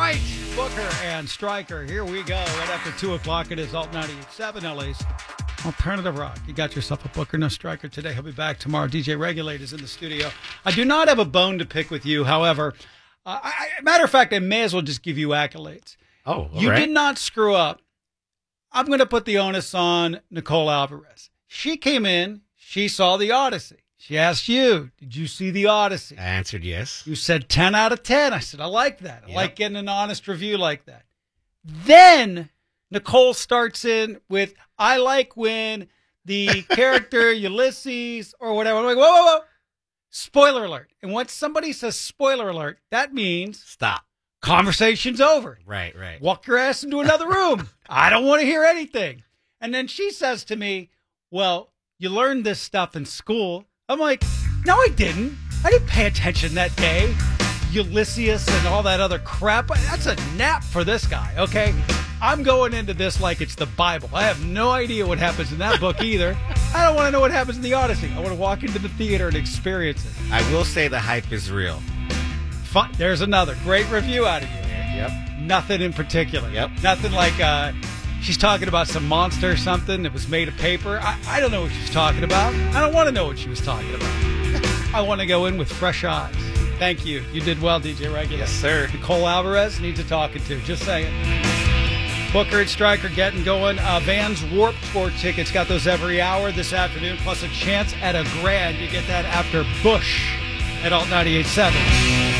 right, Booker and Stryker. Here we go. Right after 2 o'clock, it is Alt 98.7 LA's Alternative Rock. You got yourself a Booker, no Stryker today. He'll be back tomorrow. DJ Regulate is in the studio. I do not have a bone to pick with you. However, matter of fact, I may as well just give you accolades. Oh, you did not screw up. I'm going to put the onus on Nicole Alvarez. She came in. She saw the Odyssey. She asked you, did you see the Odyssey? I answered yes. You said 10 out of 10. I said, I like that. I like getting an honest review like that. Then Nicole starts in with, I like when the character Ulysses or whatever. I'm like, whoa, whoa, whoa. Spoiler alert. And once somebody says spoiler alert, that means Stop. Conversation's over. Right, right. Walk your ass into another room. I don't want to hear anything. And then she says to me, well, you learned this stuff in school. I'm like, no, I didn't. I didn't pay attention that day. Ulysses and all that other crap. That's a nap for this guy, okay? I'm going into this like it's the Bible. I have no idea what happens in that book either. I don't want to know what happens in the Odyssey. I want to walk into the theater and experience it. I will say the hype is real. Fun. There's another great review out of you. Yep. Nothing in particular. Yep. Nothing like she's talking about some monster or something that was made of paper. I don't know what she's talking about. I don't want to know what she was talking about. I want to go in with fresh eyes. Thank you. You did well, DJ Regular. Yes, sir. Nicole Alvarez needs a talking to. Just saying. Booker and Stryker getting going. Vans Warped Tour tickets. Got those every hour this afternoon, plus a chance at $1,000. You get that after Bush at Alt 98.7.